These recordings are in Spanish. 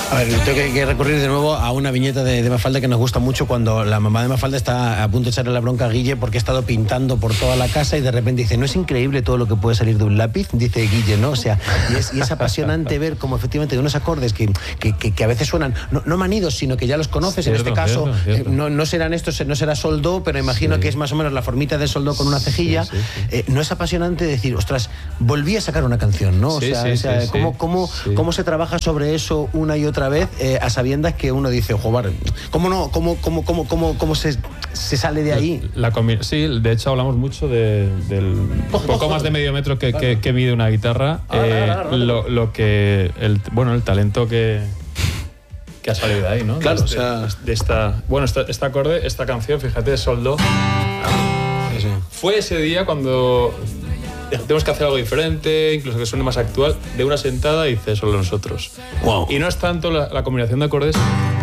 A ver, tengo que recurrir de nuevo a una viñeta de Mafalda que nos gusta mucho, cuando la mamá de Mafalda está a punto de echarle la bronca a Guille porque ha estado pintando por toda la casa y de repente dice: ¿no es increíble todo lo que puede salir de un lápiz? Dice Guille, ¿no? O sea, y es apasionante ver cómo efectivamente de unos acordes que a veces suenan, no manidos, sino que ya los conoces. Cierto, en este caso, cierto. No serán estos, no será sol do, pero imagino que es más o menos la formita de sol do con una cejilla. No es apasionante decir, ostras, volví a sacar una canción, ¿no? ¿Cómo se trabaja sobre eso una y otra vez, a sabiendas que uno dice, joder, ¿cómo se sale de ahí? Sí, de hecho hablamos mucho del poco más de medio metro que mide una guitarra, el talento que ha salido de ahí, ¿no? Claro, este acorde, esta canción, fíjate, Sol Do. Fue ese día cuando tenemos que hacer algo diferente, incluso que suene más actual, de una sentada y dice solo nosotros. Wow. Y no es tanto la combinación de acordes,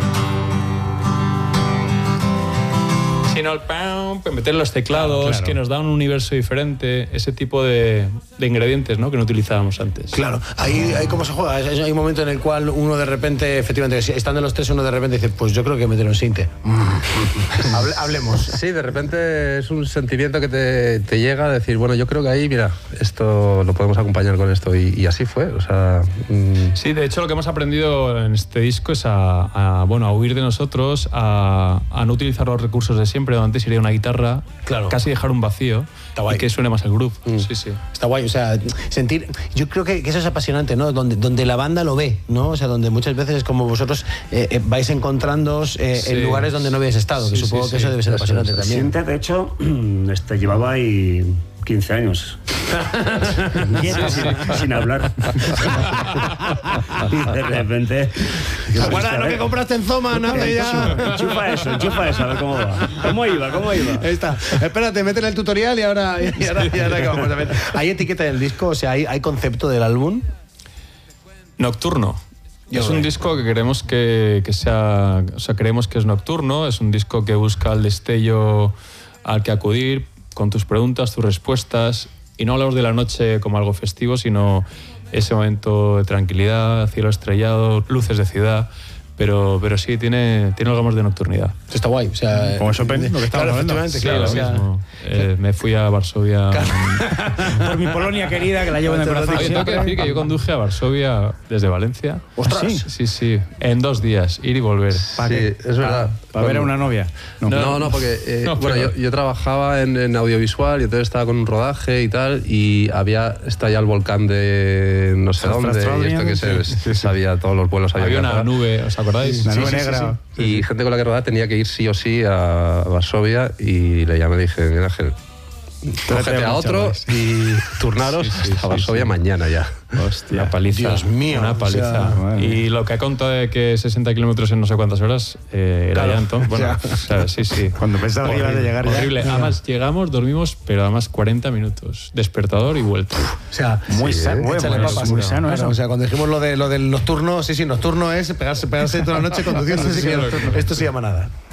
sino el meter los teclados, que nos da un universo diferente, ese tipo de ingredientes, ¿no?, que no utilizábamos antes. Claro, ahí cómo se juega. Hay un momento en el cual uno de repente, efectivamente, estando los tres, uno de repente dice, pues yo creo que meter un sinte. Hablemos. Sí, de repente es un sentimiento que te llega a decir, bueno, yo creo que ahí, mira, esto lo podemos acompañar con esto, y así fue, o sea... Sí, de hecho lo que hemos aprendido en este disco es a huir de nosotros, a no utilizar los recursos de siempre. Antes iría una guitarra, casi dejar un vacío y que suene más el groove. Sí. Está guay, o sea, sentir... Yo creo que eso es apasionante, ¿no? Donde la banda lo ve, ¿no? O sea, donde muchas veces es como vosotros vais encontrándoos en lugares donde no habéis estado, que supongo que eso debe ser apasionante también. Siente, de hecho, llevaba ahí 15 años. Sin hablar. Y de repente... ¿Te acuerdas lo que compraste en Zoma? ¿No? Enchufa eso, a ver cómo va. ¿Cómo iba? Ahí está. Espérate, meten el tutorial y ahora que vamos a ver. ¿Hay etiqueta del disco? O sea, ¿hay concepto del álbum? Nocturno. Es un disco que queremos que sea... O sea, creemos que es nocturno, es un disco que busca el destello al que acudir, con tus preguntas, tus respuestas, y no hablamos de la noche como algo festivo, sino ese momento de tranquilidad, cielo estrellado, luces de ciudad, pero sí tiene algo más de nocturnidad. Esto está guay, o sea... Como Chopin, lo que estamos hablando. Sí, claro, lo mismo. Me fui a Varsovia... Por mi Polonia querida, que la llevo en el corazón. Tengo que decir que yo conduje a Varsovia desde Valencia. ¡Ostras! Sí, en 2 días, ir y volver. Sí, es verdad. ¿Para ver a una novia? No, porque yo trabajaba en audiovisual y entonces estaba con un rodaje y tal, y había estallado el volcán de no sé dónde, y esto que se sabía, todos los vuelos había una nube, ¿os acordáis? Una nube negra. Y gente con la que rodaba tenía que ir sí o sí a Varsovia, y le llamé y le dije, Miguel Ángel, cógete a otro y turnaros a Varsovia mañana ya. Hostia, una paliza. Dios mío. Una paliza. O sea, y lo que ha contado de que 60 kilómetros en no sé cuántas horas era llanto. Bueno, o sea, sí. Cuando pensaba que ibas a llegar horrible. ya. Además, llegamos, dormimos, pero además 40 minutos. Despertador y vuelta. O sea, muy sano. Muy sano eso. O sea, cuando dijimos lo del nocturno, nocturno es pegarse toda la noche conduciendo. Esto se llama nada.